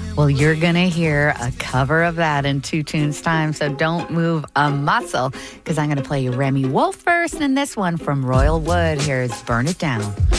Well, you're going to hear a cover of that in 2 tunes time, so don't move a muscle, because I'm going to play you Remy Wolf first, and this one from Royal Wood. Here's Burn It Down.